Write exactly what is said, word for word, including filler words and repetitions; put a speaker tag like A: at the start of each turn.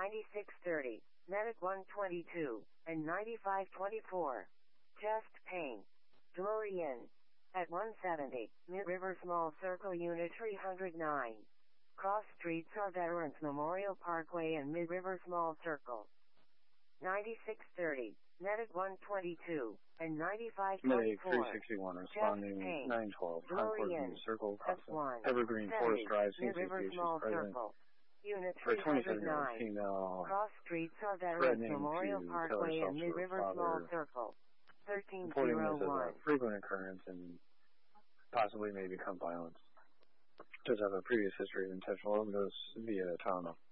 A: ninety-six thirty, Medic one twenty-two, and ninety-five twenty-four. Chest pain. Glory Inn. At one seventy, Mid-River Small Circle Unit three oh nine. Cross streets are Veterans Memorial Parkway and Mid-River Small Circle. ninety-six thirty, Medic one twenty-two, and ninety-five
B: Medic
A: twenty-four.
B: three sixty-one responding nine twelve, Concord View Circle, Casa, Evergreen Forest Drive,
A: Mid-River Small
B: President.
A: Circle. Unit
B: For
A: three oh
B: twenty-seven-year-old
A: nine.
B: female
A: Cross streets are Veterans
B: threatening
A: Memorial
B: to kill
A: Parkway
B: herself
A: and
B: to her
A: Mid-River Small
B: father,
A: Circle. thirteen
B: reporting
A: oh
B: this as
A: one.
B: a frequent occurrence and possibly may become violence. Does have a previous history of intentional overdose via Tylenol.